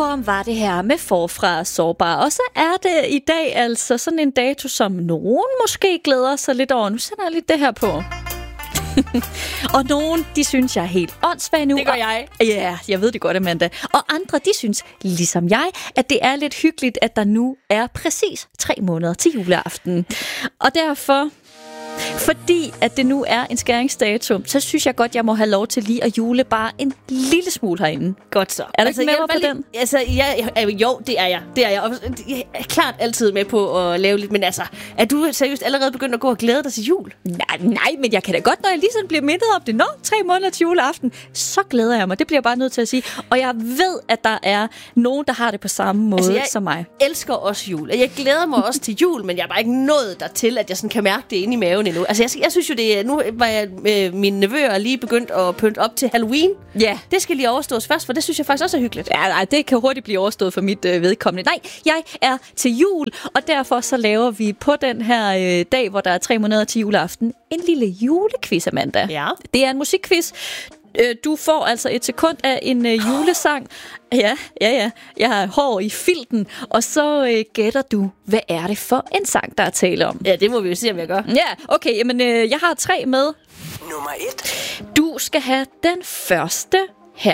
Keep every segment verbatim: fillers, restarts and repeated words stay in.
Sådan var det her med Forfra Sårbar. Og så er det i dag altså sådan en dato, som nogen måske glæder sig lidt over. Nu sætter jeg lidt det her på. Og nogen, de synes, jeg er helt åndssvag nu. Det gør jeg. Ja, yeah, jeg ved det godt, Amanda. Og andre, de synes, ligesom jeg, at det er lidt hyggeligt, at der nu er præcis tre måneder til juleaften. Og derfor... Fordi at det nu er en skæringsdato, så synes jeg godt, jeg må have lov til lige at jule bare en lille smule herinde. Godt så. Er du altså, ikke med på lige, den? Altså, jeg, jeg, jo, det er jeg. Det er jeg. Og jeg er klart altid med på at lave lidt. Men altså, er du seriøst allerede begyndt at gå og glæde dig til jul? Nej, nej, men jeg kan da godt, når jeg lige sådan bliver mindet om det. Nå, tre måneder til juleaften, så glæder jeg mig. Det bliver jeg bare nødt til at sige. Og jeg ved, at der er nogen, der har det på samme måde altså, jeg som mig. Jeg elsker også jul. Jeg glæder mig også til jul, men jeg er bare ikke nået dertil, at jeg sådan kan mærke det inde i maven endnu. Altså, jeg, jeg synes jo, det er... Nu var jeg med mine nevøer lige begyndt at pynte op til Halloween. Ja. Det skal lige overstås først, for det synes jeg faktisk også er hyggeligt. Ja, nej, det kan hurtigt blive overstået for mit øh, vedkommende. Nej, jeg er til jul, og derfor så laver vi på den her øh, dag, hvor der er tre måneder til juleaften, en lille julequiz, Amanda. Ja. Det er en musikquiz. Du får altså et sekund af en øh, julesang. Ja, ja, ja. Jeg har hår i filten. Og så øh, gætter du, hvad er det for en sang, der er tale om? Ja, det må vi jo se, om jeg gør. Ja, okay. Jamen, øh, jeg har tre med. Nummer et. Du skal have den første her.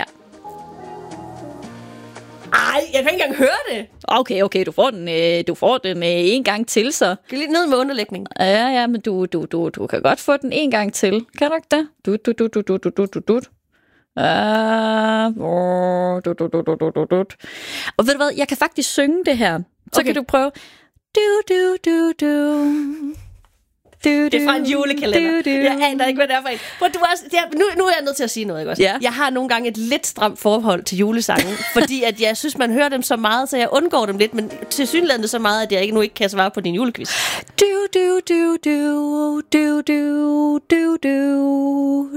Ej, jeg kan ikke engang høre det. Okay, okay, du får den, øh, du får den øh, en gang til, så. Skal lige ned med underlægning. Ja, ja, men du, du, du, du kan godt få den en gang til. Kan du ikke det? Du, du, du, du, du, du, du, du, du. Ah, du, du, du, du, du, du, du. Og ved du hvad, jeg kan faktisk synge det her. Så okay. Kan du prøve. Du, du, du, du. Du, det er fra en julekalender. Du, du. Jeg aner ikke, hvad det er for en. For du også, det er, nu, nu er jeg nødt til at sige noget, ikke også? Ja. Jeg har nogle gange et lidt stramt forhold til julesangen, fordi at jeg synes, man hører dem så meget, så jeg undgår dem lidt, men til synlandet så meget, at jeg ikke, nu ikke kan svare på din julequiz. Du, du, du, du, du, du, du, du.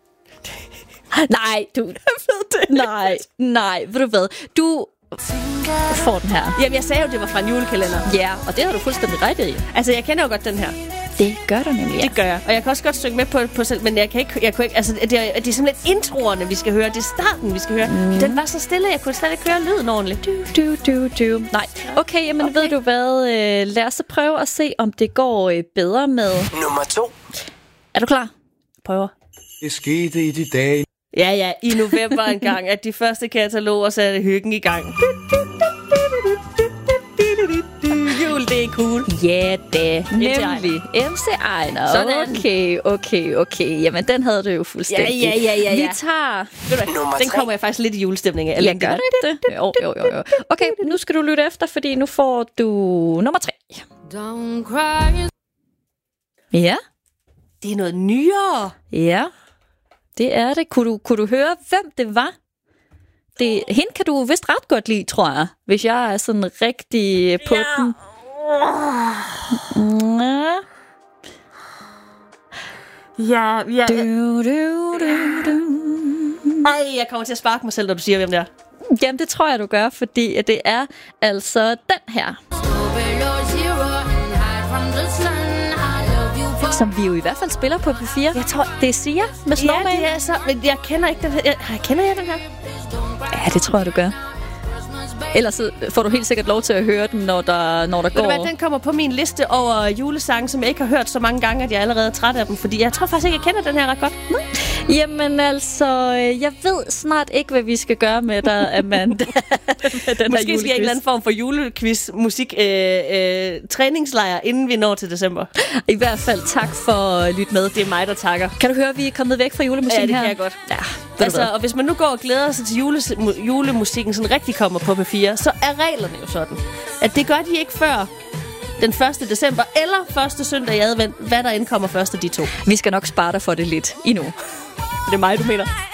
Nej, du... Jeg ved det. Nej, nej, ved du hvad? Du får den her. Jamen, jeg sagde jo, det var fra en julekalender. Ja, og det har du fuldstændig ret i. Altså, jeg kender jo godt den her. Det gør du nemlig, ja. Det gør jeg. Og jeg kan også godt synge med på, på selv, men jeg kan ikke... Jeg kunne ikke altså, det er, det er simpelthen introerne, vi skal høre. Det er starten, vi skal høre. Mm. Den var så stille, jeg kunne slet ikke høre lyden ordentligt. Du, du, du, du. Nej. Okay, jamen okay. Ved du hvad? Øh, lad os prøve at se, om det går øh, bedre med... Nummer to. Er du klar? Prøver. Det skete i de dage. Ja, ja, i november engang, at de første kataloger satte hyggen i gang. Jul, det er cool. Ja, det nemlig. M C Ejner. Sådan. Okay, okay, okay. Jamen, den havde du jo fuldstændig. Ja, ja, ja, ja, ja. Vi tager... Den kommer jeg faktisk lidt i julestemning af. Jeg gør det ikke det? Jo, jo, jo, jo. Okay, nu skal du lytte efter, fordi nu får du nummer tre. Don't cry. Ja. Det er noget nyere. Ja. Det er det. Kunne du, kunne du høre, hvem det var? Det, hende kan du vist ret godt lide, tror jeg. Hvis jeg er sådan rigtig på ja. Den. Ja, ja. Du, du, du, du. Ej, jeg kommer til at sparke mig selv, når du siger, hvem det er. Jamen, det tror jeg, du gør, fordi det er altså den her. Som vi jo i hvert fald spiller på P fire. Jeg tror, det er Sia med Snowman. Ja, det er så, men jeg kender ikke den her. Jeg, kender jeg den her? Ja, det tror jeg, du gør. Ellers får du helt sikkert lov til at høre den, når der, når der går... Hvad, den kommer på min liste over julesange, som jeg ikke har hørt så mange gange, at jeg er allerede træt af dem. Fordi jeg tror faktisk ikke, jeg kender den her ret godt. Nej. Jamen altså, jeg ved snart ikke, hvad vi skal gøre med dig, Amanda. med den Måske skal jeg en eller anden form for julequiz, musik, øh, øh, træningslejr, inden vi når til december. I hvert fald tak for at lytte med. Det er mig, der takker. Kan du høre, at vi er kommet væk fra julemusikken her? Ja, det kan jeg godt. Ja, altså, og hvis man nu går og glæder sig til jule, julemusikken sådan rigtig kommer på P fire, så er reglerne jo sådan, at det gør de ikke før den første december eller første søndag i advent, hvad der indkommer først af de to. Vi skal nok spare dig for det lidt endnu. Det er mig, du mener.